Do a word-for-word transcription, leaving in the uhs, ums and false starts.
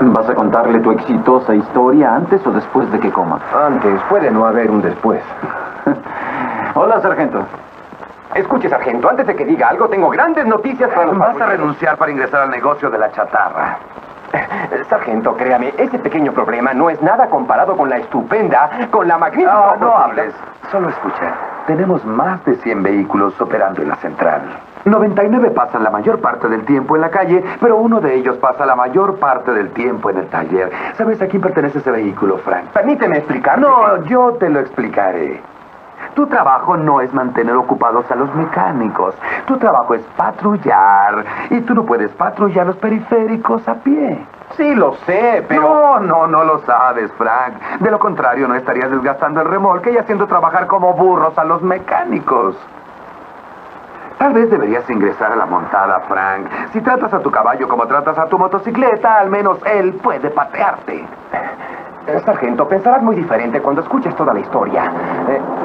¿Vas a contarle tu exitosa historia antes o después de que coma? Antes, puede no haber un después. Hola, sargento. Escuche, sargento, antes de que diga algo, tengo grandes noticias para los Vas a patrulleros. renunciar para ingresar al negocio de la chatarra. Eh, Sargento, créame, ese pequeño problema no es nada comparado con la estupenda, con la magnífica... No, no oportunidad. hables. Solo escucha. Tenemos más de cien vehículos operando en la central. noventa y nueve pasan la mayor parte del tiempo en la calle, pero uno de ellos pasa la mayor parte del tiempo en el taller. ¿Sabes a quién pertenece ese vehículo, Frank? Permíteme explicar. No, yo te lo explicaré. Tu trabajo no es mantener ocupados a los mecánicos. Tu trabajo es patrullar. Y tú no puedes patrullar los periféricos a pie. Sí, lo sé, pero... No, no, no lo sabes, Frank. De lo contrario, no estarías desgastando el remolque y haciendo trabajar como burros a los mecánicos. Tal vez deberías ingresar a la montada, Frank. Si tratas a tu caballo como tratas a tu motocicleta, al menos él puede patearte. Eh, Sargento, pensarás muy diferente cuando escuches toda la historia. Eh,